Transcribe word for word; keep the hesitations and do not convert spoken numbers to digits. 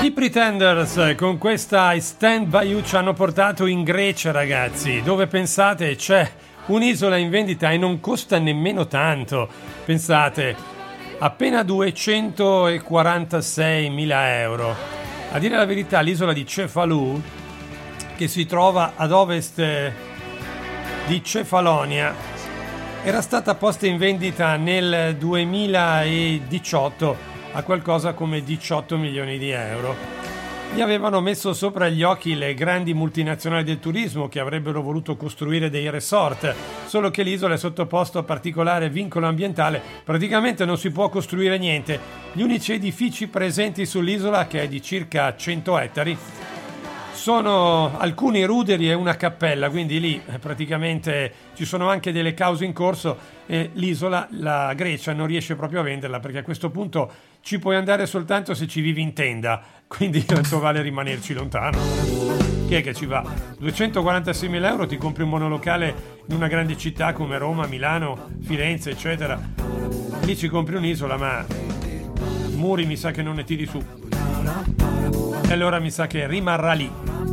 I Pretenders con questa I Stand By You ci hanno portato in Grecia, ragazzi, dove pensate c'è un'isola in vendita e non costa nemmeno tanto. Pensate, appena duecentoquarantaseimila euro. A dire la verità, l'isola di Cefalù, che si trova ad ovest di Cefalonia, era stata posta in vendita nel duemiladiciotto a qualcosa come diciotto milioni di euro. Gli avevano messo sopra gli occhi le grandi multinazionali del turismo che avrebbero voluto costruire dei resort, solo che l'isola è sottoposta a particolare vincolo ambientale, praticamente non si può costruire niente. Gli unici edifici presenti sull'isola, che è di circa cento ettari, sono alcuni ruderi e una cappella, quindi lì praticamente ci sono anche delle cause in corso e l'isola, la Grecia, non riesce proprio a venderla, perché a questo punto ci puoi andare soltanto se ci vivi in tenda, quindi tanto vale rimanerci lontano. Chi è che ci va? duecentoquarantaseimila euro ti compri un monolocale in una grande città come Roma, Milano, Firenze, eccetera. Lì ci compri un'isola, ma muri mi sa che non ne tiri su. E allora mi sa che rimarrà lì.